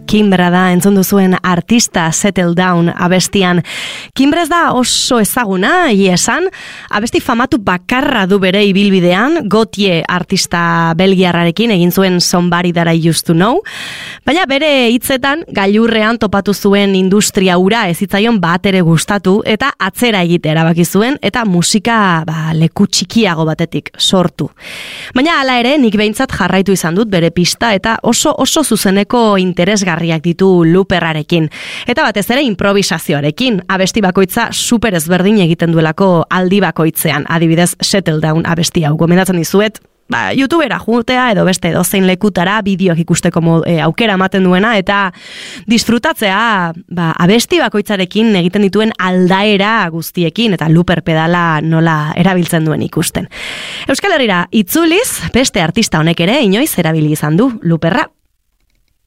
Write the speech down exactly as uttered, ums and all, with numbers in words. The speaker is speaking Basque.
Kimbra da entzun duzuen artista Settle Down abestian. Kimbra ez da oso ezaguna, egia esan, abesti famatu bakarra du bere ibilbidean, Gautier artista belgiarrarekin egin zuen Somebody That I Used to Know, baina bere hitzetan gailurrean topatu zuen industria ura ez zitzaion bat ere gustatu eta atzera egite erabaki zuen eta musika ba, leku txikiago batetik sortu. Baina hala ere nik behintzat jarraitu izan dut bere pista eta oso oso zuzeneko interesgarriak ditu Luperrarekin. Eta batez ere improvisazioarekin, abesti bakoitza super ezberdin egiten duelako aldi bakoitzean, adibidez Settle Down abesti hau gomendatzen dizuet, ba, YouTubera jutea edo beste dozein lekutara bideoak ikusteko mo, e, aukera ematen duena eta disfrutatzea ba, abesti bakoitzarekin egiten dituen aldaera guztiekin eta Luper pedala nola erabiltzen duen ikusten. Euskal Herrira itzuliz, beste artista honek ere inoiz erabili izan du Luperra.